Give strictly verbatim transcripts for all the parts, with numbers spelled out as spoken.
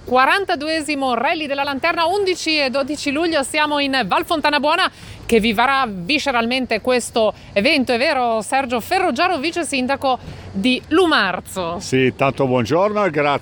quarantaduesimo Rally della Lanterna. Undici e dodici luglio siamo in Val Fontana Buona, che vivrà visceralmente questo evento, è vero Sergio Ferroggiaro, vice sindaco di Lumarzo? Sì, tanto buongiorno e grazie.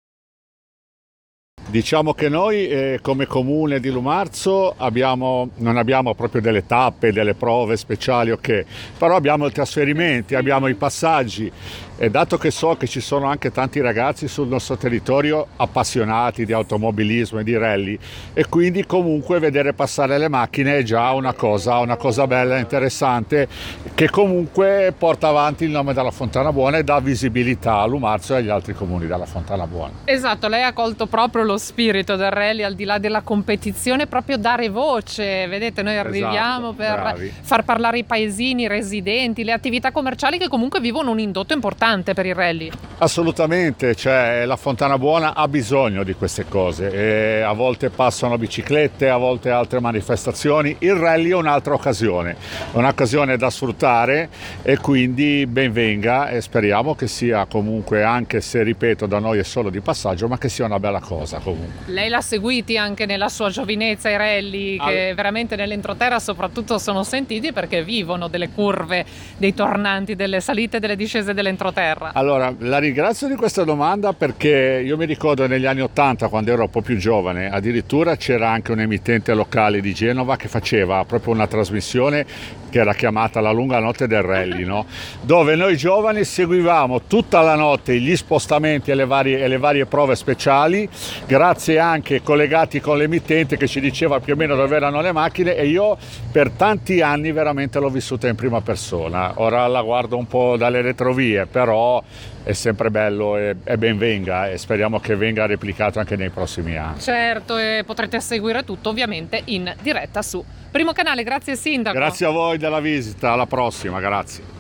Diciamo che noi eh, come comune di Lumarzo abbiamo, non abbiamo proprio delle tappe, delle prove speciali, ok, però abbiamo i trasferimenti, abbiamo i passaggi, e dato che so che ci sono anche tanti ragazzi sul nostro territorio appassionati di automobilismo e di rally, e quindi comunque vedere passare le macchine è già una cosa, una cosa bella e interessante, che comunque porta avanti il nome della Fontana Buona e dà visibilità a Lumarzo e agli altri comuni della Fontana Buona. Esatto, lei ha colto proprio lo spirito del rally, al di là della competizione, proprio dare voce. Vedete, noi arriviamo Esatto, per bravi. far parlare i paesini, i residenti, le attività commerciali che comunque vivono un indotto importante per il rally. Assolutamente, cioè la Fontana Buona ha bisogno di queste cose, e a volte passano biciclette, a volte altre manifestazioni. Il rally è un'altra occasione, un'occasione da sfruttare, e quindi ben venga, e speriamo che sia comunque, anche se ripeto da noi è solo di passaggio, ma che sia una bella cosa comunque. Lei l'ha seguiti anche nella sua giovinezza i rally, che All... veramente nell'entroterra soprattutto sono sentiti, perché vivono delle curve, dei tornanti, delle salite e delle discese dell'entroterra. Allora, la ringrazio di questa domanda, perché io mi ricordo negli anni ottanta, quando ero un po' più giovane, addirittura c'era anche un emittente locale di Genova che faceva proprio una trasmissione che era chiamata La lunga notte del rally, no? Dove noi giovani seguivamo tutta la notte gli spostamenti e le varie, e le varie prove speciali, grazie anche collegati con l'emittente che ci diceva più o meno dove erano le macchine, e io per tanti anni veramente l'ho vissuta in prima persona. Ora la guardo un po' dalle retrovie, però è sempre bello, e, e ben venga, e speriamo che venga replicato anche nei prossimi anni. Certo, e potrete seguire tutto ovviamente in diretta su Primo Canale. Grazie sindaco. Grazie a voi della visita, alla prossima, grazie.